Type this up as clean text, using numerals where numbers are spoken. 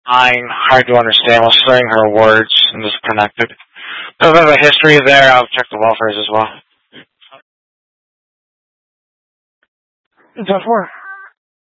hard to understand while slurring her words and disconnected. So there's a history there. I'll check the welfares as well. 10-4.